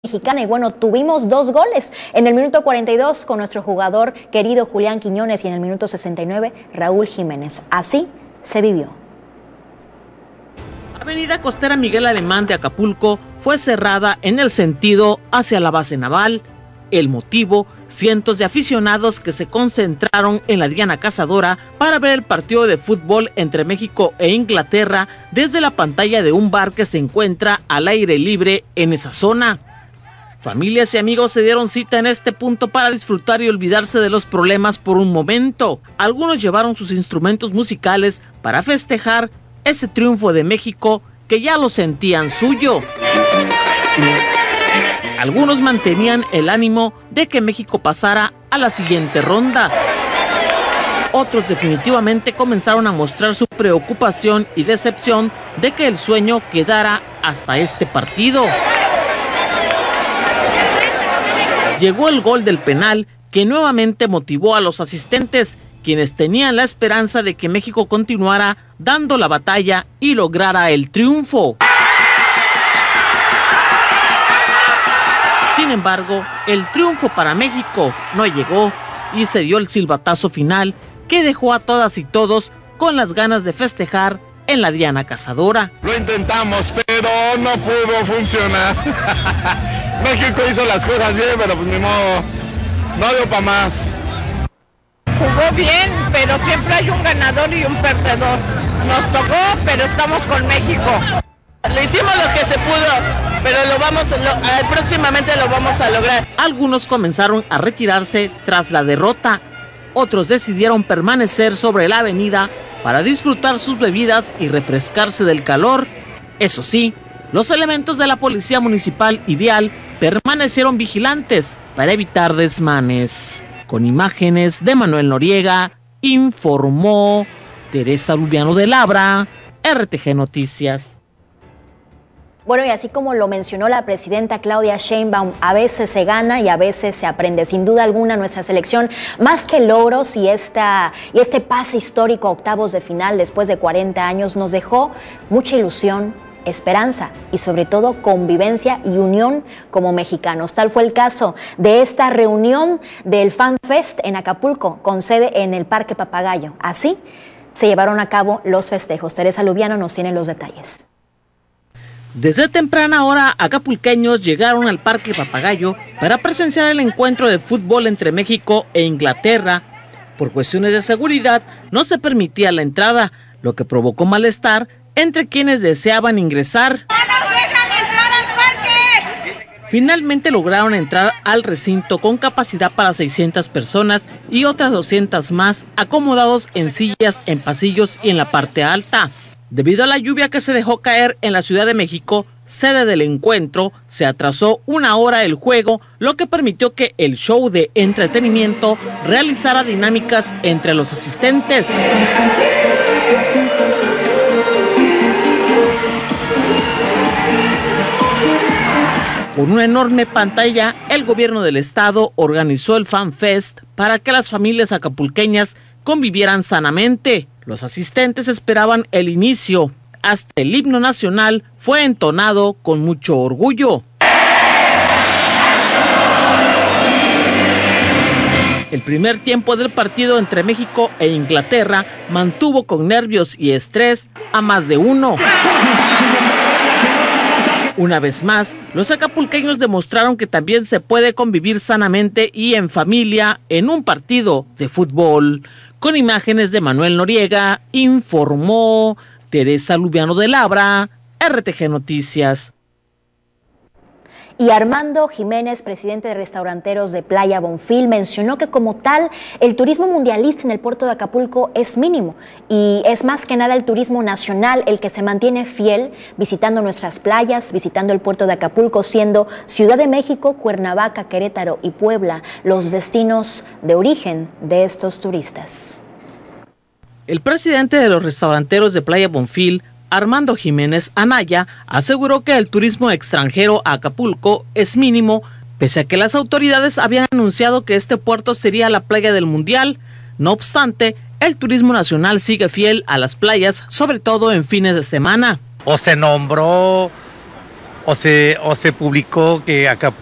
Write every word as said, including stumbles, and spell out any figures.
Mexicana y bueno, tuvimos dos goles en el minuto cuarenta y dos con nuestro jugador querido Julián Quiñones y en el minuto sesenta y nueve Raúl Jiménez. Así se vivió. Avenida Costera Miguel Alemán de Acapulco fue cerrada en el sentido hacia la base naval. El motivo, cientos de aficionados que se concentraron en la Diana Cazadora para ver el partido de fútbol entre México e Inglaterra desde la pantalla de un bar que se encuentra al aire libre en esa zona. Familias y amigos se dieron cita en este punto para disfrutar y olvidarse de los problemas por un momento. Algunos llevaron sus instrumentos musicales para festejar ese triunfo de México que ya lo sentían suyo. Algunos mantenían el ánimo de que México pasara a la siguiente ronda. Otros definitivamente comenzaron a mostrar su preocupación y decepción de que el sueño quedara hasta este partido. Llegó el gol del penal que nuevamente motivó a los asistentes, quienes tenían la esperanza de que México continuara dando la batalla y lograra el triunfo. Sin embargo, el triunfo para México no llegó y se dio el silbatazo final que dejó a todas y todos con las ganas de festejar en la Diana Cazadora. Lo intentamos, pero no pudo funcionar. México hizo las cosas bien, pero pues ni modo, no dio para más. Jugó bien, pero siempre hay un ganador y un perdedor. Nos tocó, pero estamos con México. Le hicimos lo que se pudo, pero lo vamos, lo, próximamente lo vamos a lograr. Algunos comenzaron a retirarse tras la derrota. Otros decidieron permanecer sobre la avenida para disfrutar sus bebidas y refrescarse del calor. Eso sí, los elementos de la Policía Municipal y Vial permanecieron vigilantes para evitar desmanes. Con imágenes de Manuel Noriega, informó Teresa Lubiano de Labra, R T G Noticias. Bueno, y así como lo mencionó la presidenta Claudia Sheinbaum, a veces se gana y a veces se aprende. Sin duda alguna, nuestra selección, más que logros y, esta, y este pase histórico a octavos de final después de cuarenta años, nos dejó mucha ilusión, esperanza y sobre todo convivencia y unión como mexicanos. Tal fue el caso de esta reunión del Fan Fest en Acapulco, con sede en el Parque Papagayo. Así se llevaron a cabo los festejos. Teresa Lubiano nos tiene los detalles. Desde temprana hora, acapulqueños llegaron al Parque Papagayo para presenciar el encuentro de fútbol entre México e Inglaterra. Por cuestiones de seguridad, no se permitía la entrada, lo que provocó malestar entre quienes deseaban ingresar. ¡No nos dejan entrar al parque! Finalmente lograron entrar al recinto con capacidad para seiscientas personas y otras doscientas más acomodados en sillas, en pasillos y en la parte alta. Debido a la lluvia que se dejó caer en la Ciudad de México, sede del encuentro, se atrasó una hora el juego, lo que permitió que el show de entretenimiento realizara dinámicas entre los asistentes. Con una enorme pantalla, el gobierno del estado organizó el Fan Fest para que las familias acapulqueñas convivieran sanamente. Los asistentes esperaban el inicio. Hasta el himno nacional fue entonado con mucho orgullo. El primer tiempo del partido entre México e Inglaterra mantuvo con nervios y estrés a más de uno. Una vez más, los acapulqueños demostraron que también se puede convivir sanamente y en familia en un partido de fútbol. Con imágenes de Manuel Noriega, informó Teresa Lubiano de Labra, R T G Noticias. Y Armando Jiménez, presidente de Restauranteros de Playa Bonfil, mencionó que como tal el turismo mundialista en el puerto de Acapulco es mínimo y es más que nada el turismo nacional el que se mantiene fiel visitando nuestras playas, visitando el puerto de Acapulco, siendo Ciudad de México, Cuernavaca, Querétaro y Puebla los destinos de origen de estos turistas. El presidente de los Restauranteros de Playa Bonfil, Armando Jiménez Anaya, aseguró que el turismo extranjero a Acapulco es mínimo, pese a que las autoridades habían anunciado que este puerto sería la playa del mundial. No obstante, el turismo nacional sigue fiel a las playas, sobre todo en fines de semana. O se nombró o se, o se publicó que Acapulco